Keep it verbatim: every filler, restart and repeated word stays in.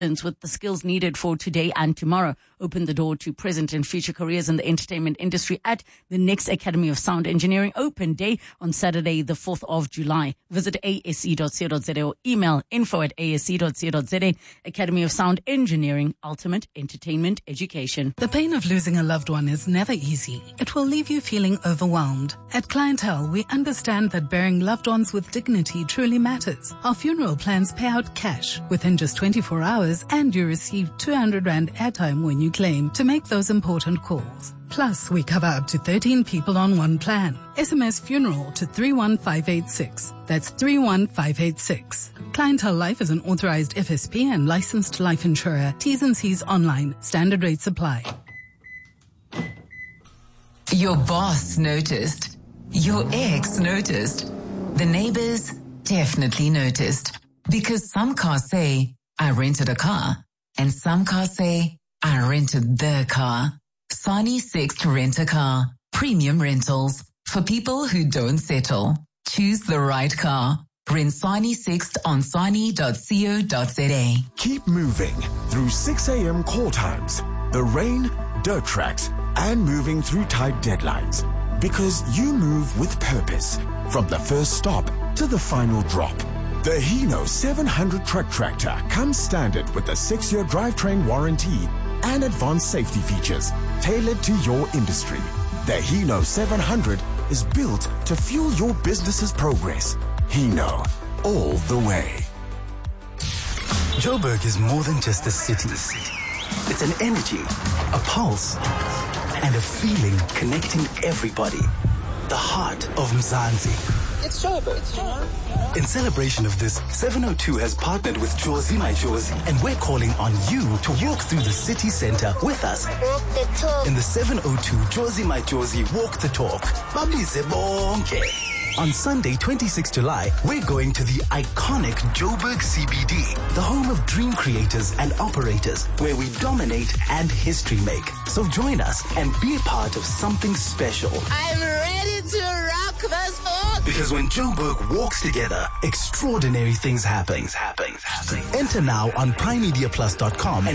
with the skills needed for today and tomorrow. Open the door to present and future careers in the entertainment industry at the Next Academy of Sound Engineering Open Day on Saturday, the fourth of July. Visit a s e dot co dot z a or email info at a s e dot co dot z a. Academy of Sound Engineering, ultimate entertainment education. The pain of losing a loved one is never easy. It will leave you feeling overwhelmed. At Clientele, we understand that burying loved ones with dignity truly matters. Our funeral plans pay out cash within just twenty-four hours, and you receive two hundred rand airtime when you claim to make those important calls. Plus, we cover up to thirteen people on one plan. S M S funeral to three one five eight six. That's three one five eight six. Clientele Life is an authorized F S P and licensed life insurer. T's and C's online. Standard rates apply. Your boss noticed. Your ex noticed. The neighbors definitely noticed. Because some cars say, I rented a car. And some cars say, I rented the car. Sani Sixt Rent a Car. Premium rentals. For people who don't settle. Choose the right car. Rent Sani Sixt on sani dot co dot z a. Keep moving through six a m call times, the rain, dirt tracks, and moving through tight deadlines. Because you move with purpose. From the first stop to the final drop. The Hino seven hundred truck tractor comes standard with a six-year drivetrain warranty and advanced safety features tailored to your industry. The Hino seven hundred is built to fuel your business's progress. Hino, all the way. Joburg is more than just a city. It's an energy, a pulse, and a feeling connecting everybody. The heart of Mzansi. It's Joburg. It's Joburg. In celebration of this, seven oh two has partnered with Jozi My Jozi, and we're calling on you to walk through the city center with us. Walk the talk. In the seven oh two Jozi My Jozi Walk the Talk. Babize bonke. On Sunday, twenty-sixth of July, we're going to the iconic Joburg C B D, the home of dream creators and operators, where we dominate and history make. So join us and be a part of something special. I'm ready to rock this boat. Because when Joburg walks together, extraordinary things happen. Things happen. Enter now on prime media plus dot com.